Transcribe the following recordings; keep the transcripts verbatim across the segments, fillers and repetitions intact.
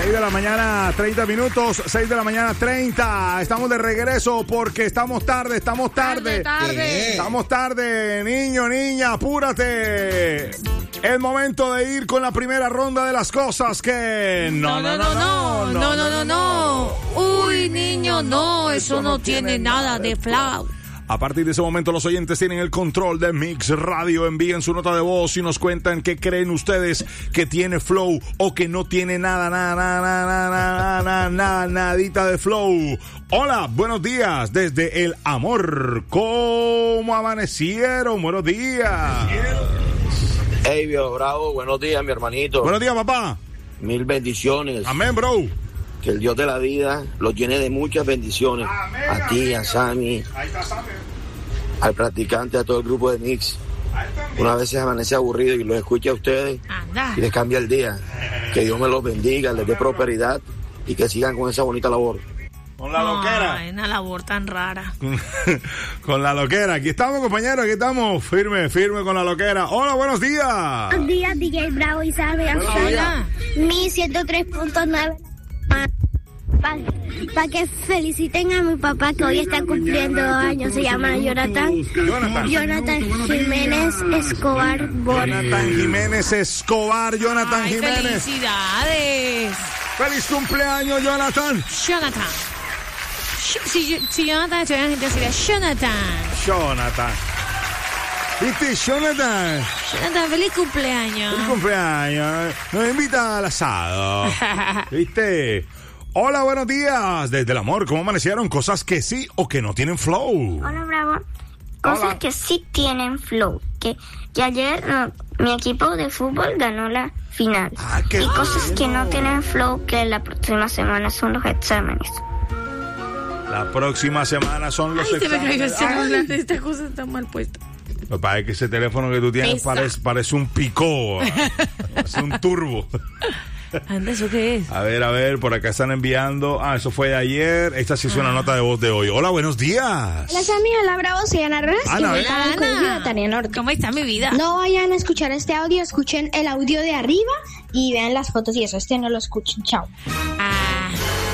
seis de la mañana, treinta minutos, seis de la mañana, treinta. Estamos de regreso porque estamos tarde, estamos tarde. Tarde, tarde. Estamos tarde, niño, niña, apúrate. Es momento de ir con la primera ronda de las cosas que... No, no, no, no, no, no, no, no. Uy, niño, no, eso no tiene nada de flow. A partir de ese momento los oyentes tienen el control de Mix Radio. Envíen su nota de voz y nos cuentan qué creen ustedes que tiene flow o que no tiene nada, nada, nada, nada, nada, nada, nada, nadita de flow. Hola, buenos días desde El Amor. ¿Cómo amanecieron? Buenos días. Hey, viejo bravo, buenos días, mi hermanito. Buenos días, papá. Mil bendiciones. Amén, bro. Que el Dios de la vida los llene de muchas bendiciones. Amén, a ti, a Sammy, Ahí está Sammy. al practicante, a todo el grupo de Mix. Una vez se amanece aburrido y los escucha a ustedes Anda. y les cambia el día. Que Dios me los bendiga, les dé prosperidad y que sigan con esa bonita labor. Con la loquera. Ay, una labor tan rara. Con la loquera. Aquí estamos, compañeros. Aquí estamos. Firme, firme con la loquera. Hola, buenos días. Buenos días, D J Bravo y Salve. Hola. Mi ciento tres punto nueve. Para pa que feliciten a mi papá que hoy está cumpliendo años. Se llama Jonathan. Jonathan. Jonathan Jiménez Escobar Borges. Jonathan Jiménez Escobar. Jonathan Ay, Jiménez. felicidades. ¡Feliz cumpleaños, Jonathan! Jonathan. Sh- Si, yo- si Jonathan estuviera en gente sería Jonathan. Jonathan. ¿Viste, Jonathan? Jonathan, feliz cumpleaños. Feliz cumpleaños. Nos invita al asado. ¿Viste? Hola, buenos días. Desde El Amor, ¿cómo amanecieron? Cosas que sí o que no tienen flow. Hola, Bravo. Cosas Hola. que sí tienen flow. Que, que ayer no, mi equipo de fútbol ganó la final. Ah, qué y cosas bueno. que no tienen flow que la próxima semana son los exámenes. La próxima semana son los Ay, se me cayó el exámenes. celular. Esta cosa está mal puesta. Lo que pasa es que ese teléfono que tú tienes Pesa. parece, parece un picó. Parece un turbo. Anda, ¿eso qué es? A ver, a ver, por acá están enviando. Ah, eso fue de ayer. Esta sí es una nota de voz de hoy. Hola, buenos días. Hola Sammy, hola Bravo, soy Ana Rojas Ana, y voy ¿eh? para el colegio de Tania Norte. ¿Cómo está mi vida? No vayan a escuchar este audio, escuchen el audio de arriba y vean las fotos y eso, este no lo escuchen, chao. Ah,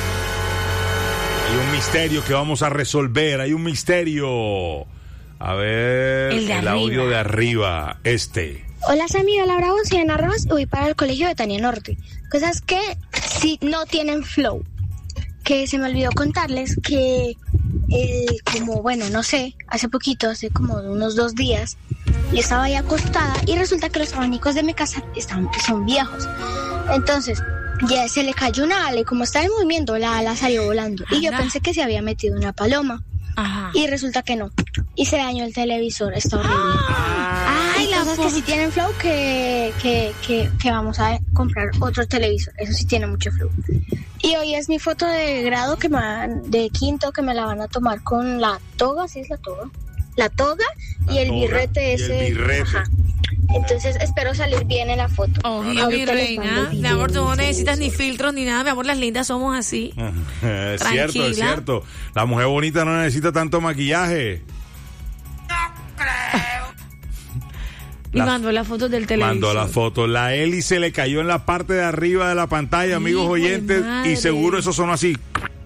Hay un misterio que vamos a resolver. Hay un misterio. A ver, El de arriba. audio de arriba. Este. Hola Sammy, hola Bravo, soy Ana Rojas y voy para el colegio de Tania Norte. Cosas que sí no tienen flow. Que se me olvidó contarles que, eh, como, bueno, no sé, hace poquito, hace como unos dos días, yo estaba ahí acostada y resulta que los abanicos de mi casa están, son viejos. Entonces, ya se le cayó una ala y como estaba en movimiento, la ala salió volando. Y yo Anda. pensé que se había metido una paloma. ajá. Y resulta que no. Y se dañó el televisor, está horrible. Ay, Hay la cosas que fo- sí tienen flow que, que, que, que vamos a comprar otro televisor. Eso sí tiene mucho flow. Y hoy es mi foto de grado que me van- de quinto que me la van a tomar con la toga, ¿sí es la toga? La toga La y el toga birrete y el ese. birrete. Ajá. Entonces espero salir bien en la foto. Obvio, mi Ahorita les mando reina. el Mi amor, tú no video. necesitas ni filtros ni nada. Mi amor, las lindas somos así. Es Tranquila. cierto, es cierto. La mujer bonita no necesita tanto maquillaje. Y La- mandó las fotos del televisor. Mandó la foto. La hélice le cayó en la parte de arriba de la pantalla, amigos Hijo de oyentes. madre. Y seguro eso sonó así.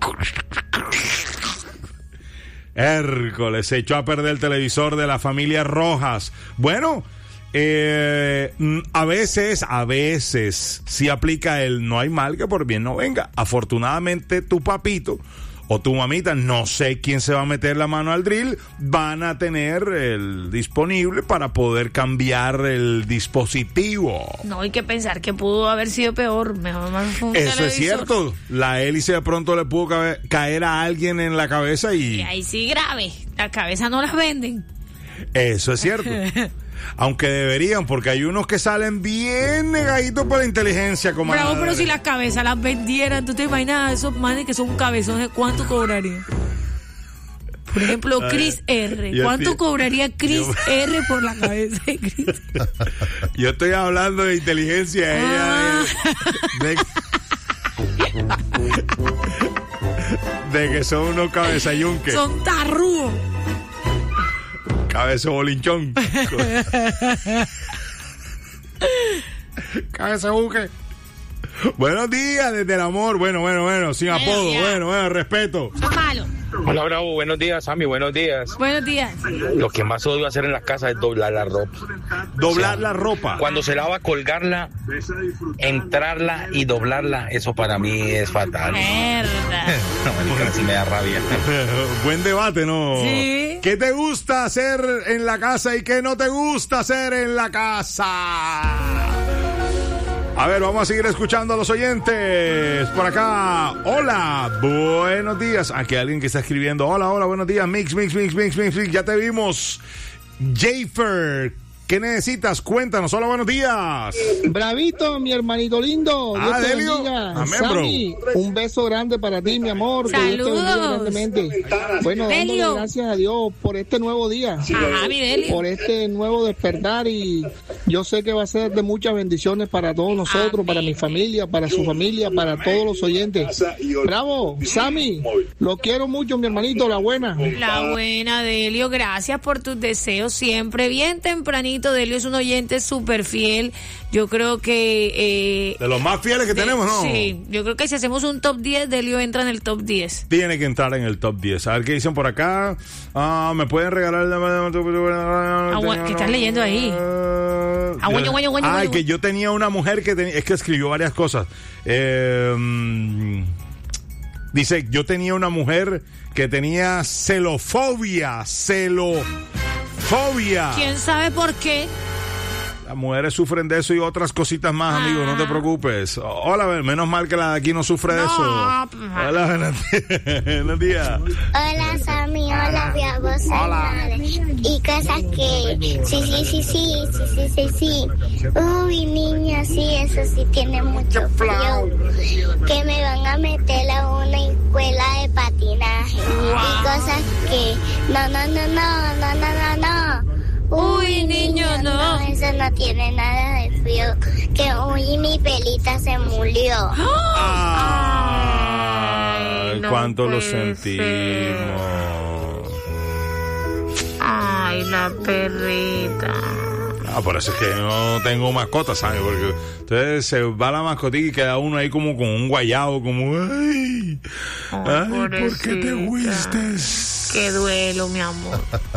Hércules, se echó a perder el televisor de la familia Rojas. Bueno, eh, mm, a veces, a veces, sí aplica el no hay mal que por bien no venga. Afortunadamente, tu papito o tu mamita, no sé quién se va a meter la mano al drill, van a tener el disponible para poder cambiar el dispositivo. No hay que pensar que pudo haber sido peor. Mejor más fue un Eso es televisor. cierto. La hélice de pronto le pudo cabe- caer a alguien en la cabeza Y y ahí sí grave. La cabeza no las venden. eso es cierto. Aunque deberían, porque hay unos que salen bien negaditos por la inteligencia, como Bravo, pero si las cabezas las vendieran, ¿tú te imaginas esos manes que son cabezones? ¿Cuánto cobrarían? Por ejemplo, Chris R. yo ¿Cuánto pi- cobraría Chris yo- R por la cabeza de Chris? Yo estoy hablando de inteligencia. Ah. Ella de, de que son unos cabezayunques. Son tarrúos. Cabezo bolinchón. Cabeza buque. Buenos días desde el amor. Bueno, bueno, bueno, sin Bueno, apodo. ya. Bueno, bueno, respeto. Son malos. Hola, Bravo, buenos días, Sammy, buenos días. Buenos días. Lo que más odio hacer en la casa es doblar la ropa. Doblar O sea, la ropa. Cuando se lava, colgarla, entrarla y doblarla, eso para mí es fatal. Mierda. No, marica, así me da rabia. Buen debate, ¿no? Sí. ¿Qué te gusta hacer en la casa y qué no te gusta hacer en la casa? A ver, vamos a seguir escuchando a los oyentes. Por acá, hola, buenos días. Aquí hay alguien que está escribiendo, hola, hola, buenos días, Mix, Mix, Mix, Mix, Mix, Mix. Ya te vimos. Jafer, ¿qué necesitas? Cuéntanos, hola, buenos días. Bravito, mi hermanito lindo. Ah, Dios te Delio. bendiga. Amén, Sammy, un beso grande para ti, mi amor. Que Dios te bendiga Saludos. grandemente. Bueno, dándole Delio. gracias a Dios por este nuevo día. Ajá, mi Delio. Por este nuevo despertar, y yo sé que va a ser de muchas bendiciones para todos nosotros, Amén. para mi familia, para su familia, para todos los oyentes. Bravo, Sammy, lo quiero mucho, mi hermanito, la buena. La buena, Delio, gracias por tus deseos siempre. Bien tempranito, Delio es un oyente súper fiel. Yo creo que... Eh, De los más fieles que de- tenemos, ¿no? Sí, yo creo que si hacemos un top diez, Delio entra en el top diez. Tiene que entrar en el top diez. A ver qué dicen por acá. Ah, ¿me pueden regalar? Agua- ¿qué estás leyendo ahí? Ah, guaño, guaño, guaño, Ay, guaño. que yo tenía una mujer que tenía... Es que escribió varias cosas. Eh, mm, dice, yo tenía una mujer que tenía celofobia. Celofobia. ¿Quién sabe por qué? Las mujeres sufren de eso y otras cositas más, Ah. amigo, no te preocupes. Hola, menos mal que la de aquí no sufre de No, eso. pues, Hola, buenos días. Buenos días. Hola Sammy, hola mi amor, soy Hola. Nare. Y cosas que sí, sí, sí, sí, sí, sí, sí, sí. Uy, niña, sí, eso sí tiene mucho frío. Que me van a meter a una escuela de patinaje. Y cosas que no, no, no, no, no, no, no, no. Uy, niño, no. Eso no tiene nada de frío. Que uy, mi pelita se murió. Ay, no cuánto lo puede sentimos. Ay, la perrita. Ah, por eso es que no tengo mascotas, ¿sabes? Porque entonces se va la mascotita y queda uno ahí como con un guayabo, como, ay, ay, ¿por qué te pobrecita. fuiste? Qué duelo, mi amor.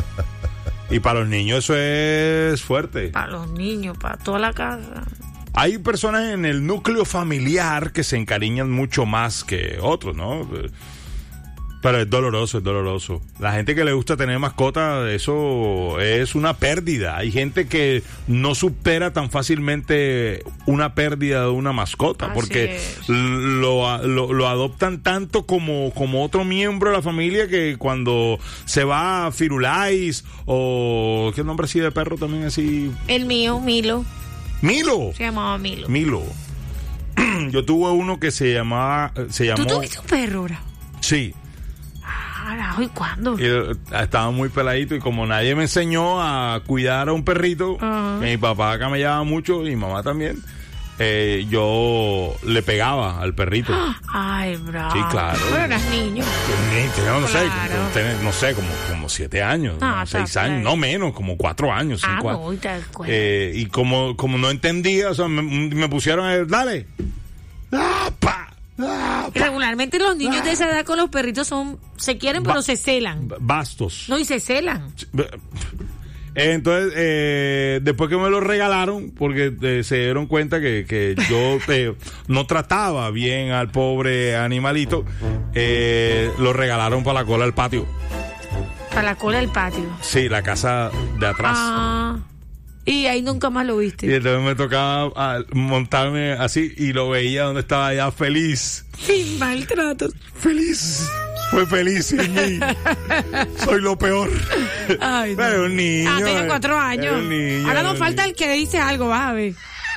Y para los niños eso es fuerte. Para los niños, para toda la casa. Hay personas en el núcleo familiar que se encariñan mucho más que otros, ¿no? Pero es doloroso, es doloroso. La gente que le gusta tener mascotas, eso es una pérdida. Hay gente que no supera tan fácilmente una pérdida de una mascota, Así porque es. lo, lo, lo adoptan tanto como, como otro miembro de la familia, que cuando se va a Firulais o... ¿Qué nombre así de perro también así? El mío, Milo, Milo. se llamaba Milo. Milo. Yo tuve uno que se llamaba... Se llamó... ¿Tú tuviste un perro, bro? Sí. Carajo, ¿y cuándo? Y, eh, estaba muy peladito y como nadie me enseñó a cuidar a un perrito, Ajá. que mi papá camellaba mucho y mi mamá también, eh, yo le pegaba al perrito. Ay, bravo. Sí, claro. Pero eras niño. Ni- tenía, no sé, Claro. como, tener- no sé, como, como siete años, Ah, ¿no? seis está años, bien. no menos, como cuatro años, Ah, cinco no, años. y te acuerdas. Eh, y como, como no entendía, o sea, me, me pusieron a dale. Ah, pa, ah, Y pa. regularmente los niños de esa edad con los perritos son, se quieren pero Ba- se celan. Bastos. No, y se celan. Entonces, eh, después que me lo regalaron, porque eh, se dieron cuenta que, que yo eh, no trataba bien al pobre animalito, eh, lo regalaron para la cola del patio. Para la cola del patio. Sí, la casa de atrás. Ah. Y ahí nunca más lo Y viste. entonces me tocaba ah, montarme así y lo veía donde estaba ya feliz. Sin maltratos. Feliz. Fue feliz sin mí. Soy lo peor. Ay, no. Pero un niño. Ah, tenía cuatro era años. un niño, Ahora era nos un falta niño. el que dice algo, vas a ver.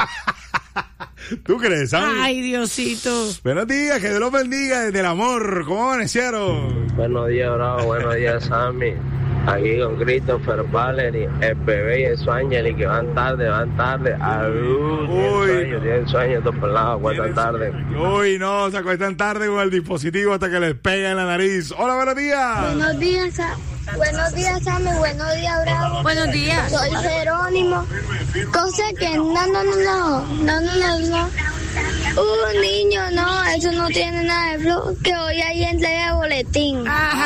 ¿Tú crees, Sammy? Ay, Diosito. Buenos días, que Dios los bendiga desde el amor. ¿Cómo amanecieron? Buenos días, Bravo. Buenos días, Sammy. Aquí con Christopher Valery, el bebé y el sueño, y que van tarde, van tarde. Alú, tienen Uy. sueño, tienen sueño, estos pelados, cuentan tarde. Uy, no, se acuestan tarde con el dispositivo hasta que les pega en la nariz. Hola, buenos días. Buenos días, Sa- buenos días, Sammy. Buenos días, Bravo. Buenos días. Soy Jerónimo. Cosa que no, no, no, no, no, no, no, no. no tiene nada de flow, que hoy hay entrega de boletín.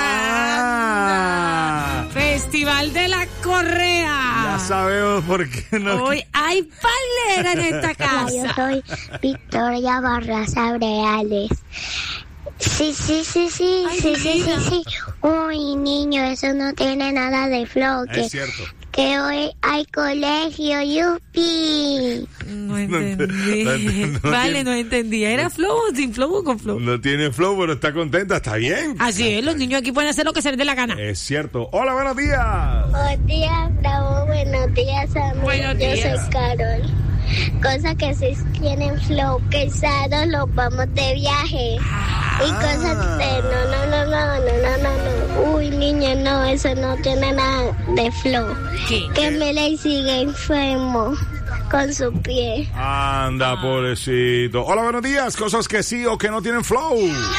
Ajá. Festival de la Correa. Ya sabemos por qué no. Hoy hay palera en esta casa. Yo soy Victoria Barraza Breales. Sí, sí, sí, sí, Ay, sí, sí, sí, divina. sí. Uy, niño, eso no tiene nada de flow. Que, Es cierto. que hoy hay colegio, yupi. No No entendí. ent- no ent- no vale, tiene- no entendía. ¿Era flow o sin flow o con flow? No tiene flow, pero está contenta, está bien. Así es, los niños aquí pueden hacer lo que se les dé la gana. Es cierto. Hola, buenos días. Buenos días, Bravo. Buenos días, amigos. Buenos Yo días. soy Carol. Cosas que sí tienen flow, que el sábado los vamos de viaje. Y cosas de no, no, no, no, no, no, no, no. Uy, niña, no, eso no tiene nada de flow. ¿Qué? Que me le sigue enfermo con su pie. Anda, pobrecito. Hola, buenos días. Cosas que sí o que no tienen flow.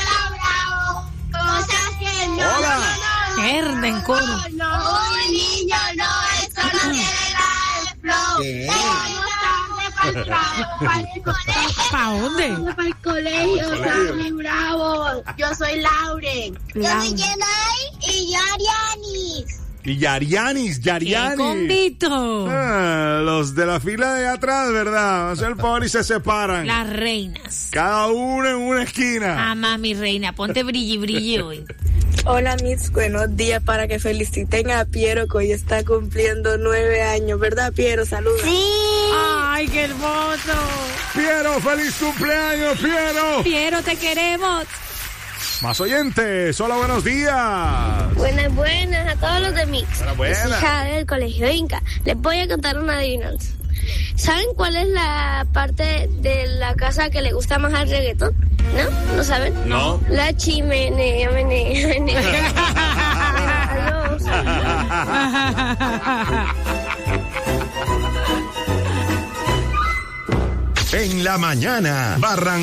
Cosas que no. Hola. Herda en coro. No, uy, niño, no, eso no tiene nada de flow. ¿Para dónde? Para el colegio, Sammy, bravo. Yo soy Lauren. Yo soy Jenay y yo Arianis. Y Yarianis, ¡Qué Yarianis. convito! Ah, los de la fila de atrás, ¿verdad? Hacer el favor y se separan. Las reinas. Cada uno en una esquina. Mamá, mi reina, ponte brilli, brilli hoy. Hola, mis buenos días para que feliciten a Piero, que hoy está cumpliendo nueve años, ¿verdad, Piero? Saludos. Sí. ¡Ay, qué hermoso! Piero, feliz cumpleaños, Piero. Piero, te queremos. Más oyentes. Hola, buenos días. Buenas, buenas a todos los de Mix. Buenas, buenas. Yo soy Jade del Colegio Inca. Les voy a contar una adivinanza. ¿Saben cuál es la parte de la casa que le gusta más al reggaetón? ¿No? ¿No saben? No. La chimenea, menea, menea. Adiós. En la mañana, Barran